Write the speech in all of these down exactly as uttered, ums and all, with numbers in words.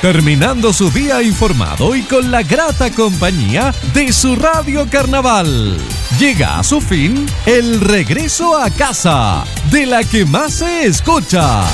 terminando su día informado y con la grata compañía de su Radio Carnaval. Llega a su fin el regreso a casa, de la que más se escucha.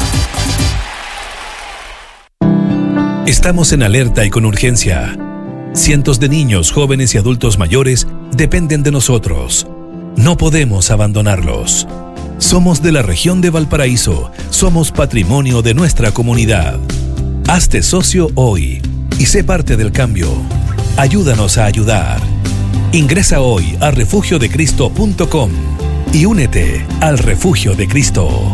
Estamos en alerta y con urgencia. Cientos de niños, jóvenes y adultos mayores dependen de nosotros. No podemos abandonarlos. Somos de la región de Valparaíso. Somos patrimonio de nuestra comunidad. Hazte socio hoy y sé parte del cambio. Ayúdanos a ayudar. Ingresa hoy a refugio de cristo punto com y únete al Refugio de Cristo.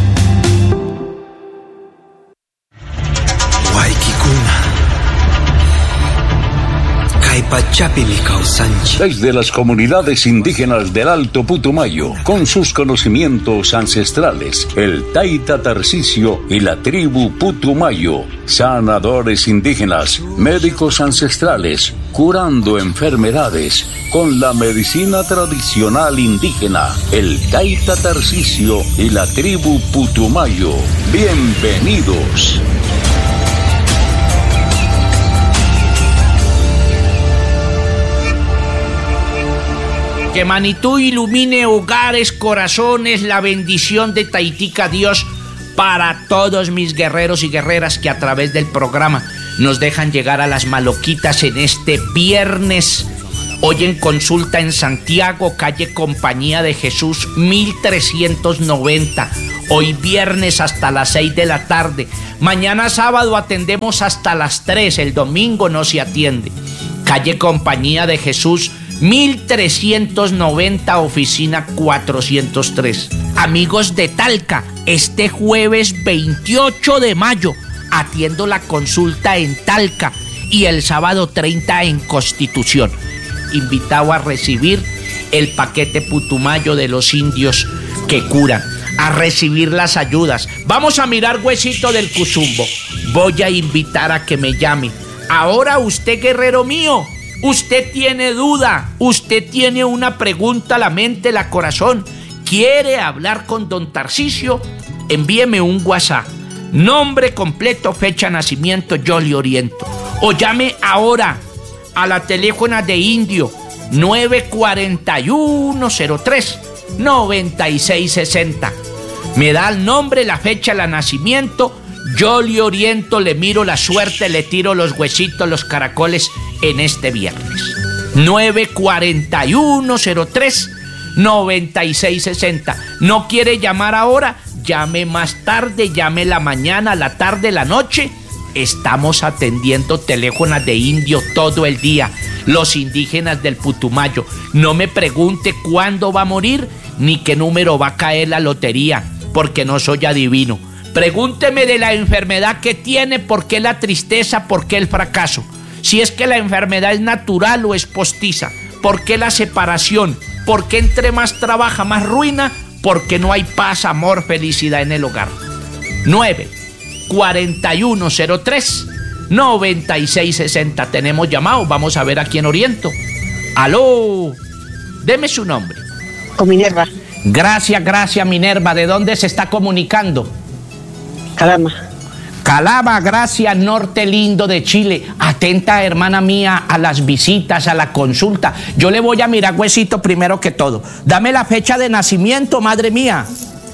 Desde las comunidades indígenas del Alto Putumayo, con sus conocimientos ancestrales, el Taita Tarcisio y la tribu Putumayo, sanadores indígenas, médicos ancestrales, curando enfermedades con la medicina tradicional indígena, el Taita Tarcisio y la tribu Putumayo. Bienvenidos. Que Manitú ilumine hogares, corazones, la bendición de Taitica Dios para todos mis guerreros y guerreras que a través del programa nos dejan llegar a las Maloquitas en este viernes. Hoy en consulta en Santiago, calle Compañía de Jesús, mil trescientos noventa. Hoy viernes hasta las seis de la tarde. Mañana sábado atendemos hasta las tres, el domingo no se atiende. Calle Compañía de Jesús, mil trescientos noventa, oficina cuatrocientos tres. Amigos de Talca, este jueves veintiocho de mayo atiendo la consulta en Talca y el sábado treinta en Constitución. Invitado a recibir el paquete Putumayo de los indios que curan, a recibir las ayudas. Vamos a mirar Huesito del Cuzumbo. Voy a invitar a que me llame. Ahora usted, guerrero mío, usted tiene duda, usted tiene una pregunta a la mente, la corazón, quiere hablar con don Tarcisio, envíeme un WhatsApp, nombre completo, fecha de nacimiento, yo le oriento. O llame ahora a la teléfono de Indio, nueve cuatro uno cero tres nueve seis seis cero. Me da el nombre, la fecha de nacimiento, yo le oriento, le miro la suerte, le tiro los huesitos, los caracoles en este viernes. nueve cuatro uno cero tres nueve seis seis cero. ¿No quiere llamar ahora? Llame más tarde, llame la mañana, la tarde, la noche. Estamos atendiendo teléfonos de indio todo el día. Los indígenas del Putumayo. No me pregunte cuándo va a morir ni qué número va a caer la lotería, porque no soy adivino. Pregúnteme de la enfermedad que tiene, por qué la tristeza, por qué el fracaso. Si es que la enfermedad es natural o es postiza. ¿Por qué la separación? ¿Por qué entre más trabaja, más ruina? Porque no hay paz, amor, felicidad en el hogar. nueve cuatro uno cero tres nueve seis seis cero. Tenemos llamado, vamos a ver a quién oriento. Aló, deme su nombre. Con Minerva. Gracias, gracias, Minerva. ¿De dónde se está comunicando? Calama. Calama, gracias, norte lindo de Chile. Atenta, hermana mía, a las visitas, a la consulta. Yo le voy a mirar huesito primero que todo. Dame la fecha de nacimiento, madre mía.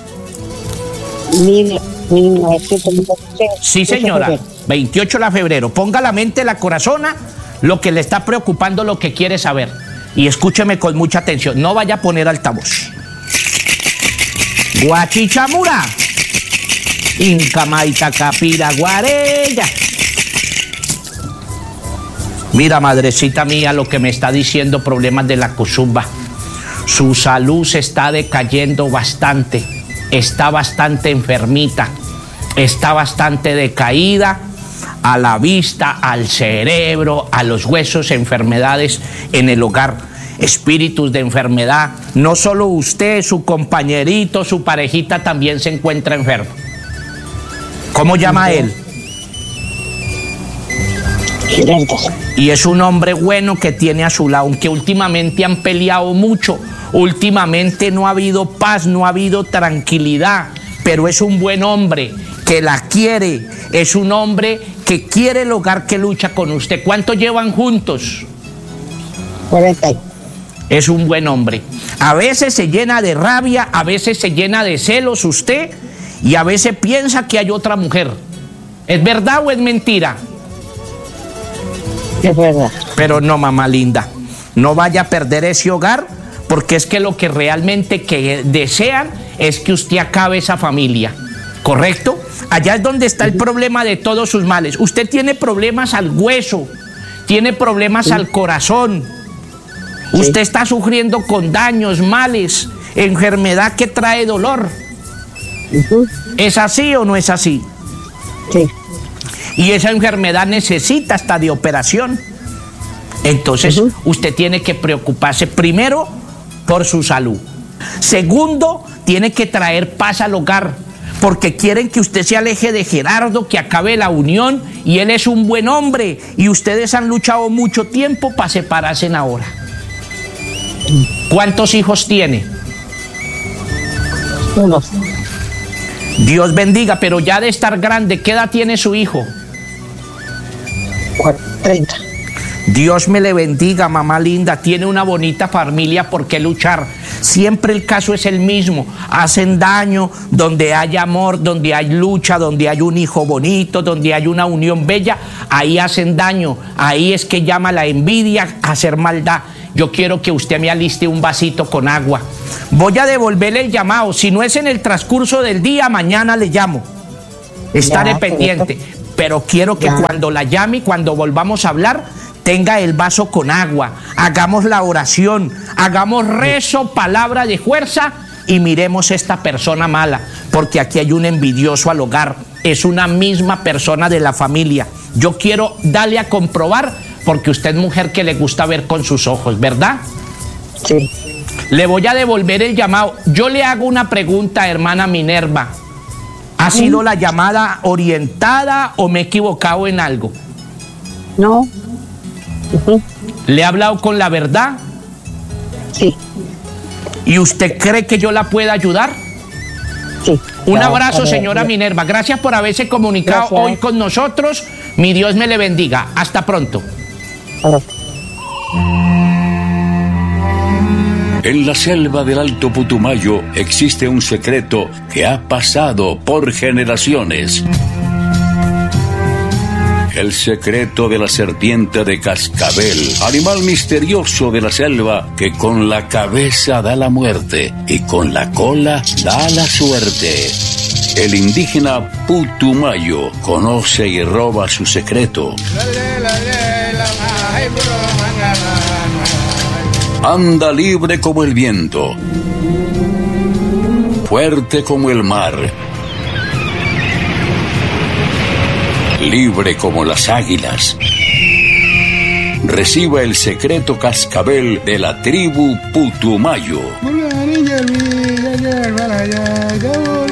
Mil, mil novecientos noventa y seis. Sí, señora. veintiocho de febrero. Ponga la mente, la corazona, lo que le está preocupando, lo que quiere saber. Y escúcheme con mucha atención. No vaya a poner altavoz. Guachichamura. Incamaita capira guarella. Mira, madrecita mía, lo que me está diciendo, problemas de la cuzumba. Su salud se está decayendo bastante. Está bastante enfermita. Está bastante decaída a la vista, al cerebro, a los huesos, enfermedades en el hogar, espíritus de enfermedad. No solo usted, su compañerito, su parejita también se encuentra enfermo. ¿Cómo llama él? Gerardo. Y es un hombre bueno que tiene a su lado, aunque últimamente han peleado mucho, últimamente no ha habido paz, no ha habido tranquilidad, pero es un buen hombre que la quiere, es un hombre que quiere el hogar que lucha con usted. ¿Cuánto llevan juntos? cuarenta. Es un buen hombre. A veces se llena de rabia, a veces se llena de celos usted y a veces piensa que hay otra mujer. ¿Es verdad o es mentira? Es verdad. Pero no, mamá linda, no vaya a perder ese hogar, porque es que lo que realmente que desean es que usted acabe esa familia, ¿correcto? Allá es donde está el problema de todos sus males. Usted tiene problemas al hueso, tiene problemas Sí. al corazón, Sí. usted está sufriendo con daños, males, enfermedad que trae dolor. Ujú. ¿Es así o no es así? Sí. Y esa enfermedad necesita hasta de operación. Entonces, Uh-huh. usted tiene que preocuparse primero por su salud. Segundo, tiene que traer paz al hogar, porque quieren que usted se aleje de Gerardo, que acabe la unión, y él es un buen hombre, y ustedes han luchado mucho tiempo para separarse ahora. ¿Cuántos hijos tiene? Uno. Dios bendiga, pero ya de estar grande, ¿qué edad tiene su hijo? treinta. Dios me le bendiga, mamá linda, tiene una bonita familia por qué luchar. Siempre el caso es el mismo, hacen daño donde hay amor, donde hay lucha, donde hay un hijo bonito, donde hay una unión bella, ahí hacen daño, ahí es que llama la envidia a hacer maldad. Yo quiero que usted me aliste un vasito con agua. Voy a devolverle el llamado, si no es en el transcurso del día, mañana le llamo. Estaré Ya, pendiente, perfecto. pero quiero que Ya. cuando la llame y cuando volvamos a hablar, tenga el vaso con agua, hagamos la oración, hagamos rezo, palabra de fuerza y miremos esta persona mala, porque aquí hay un envidioso al hogar, es una misma persona de la familia. Yo quiero darle a comprobar, porque usted es mujer que le gusta ver con sus ojos, ¿verdad? Sí. Le voy a devolver el llamado. Yo le hago una pregunta, hermana Minerva. ¿Ha sido la llamada orientada o me he equivocado en algo? No. Ujú. ¿Le he hablado con la verdad? Sí. ¿Y usted cree que yo la pueda ayudar? Sí. Un Ya, abrazo, a ver, señora ya. Minerva. Gracias por haberse comunicado Gracias. hoy con nosotros. Mi Dios me le bendiga. Hasta pronto. A ver. En la selva del Alto Putumayo existe un secreto que ha pasado por generaciones. El secreto de la serpiente de cascabel, animal misterioso de la selva que con la cabeza da la muerte y con la cola da la suerte. El indígena Putumayo conoce y roba su secreto. Anda libre como el viento, fuerte como el mar, libre como las águilas. Reciba el secreto cascabel de la tribu Putumayo.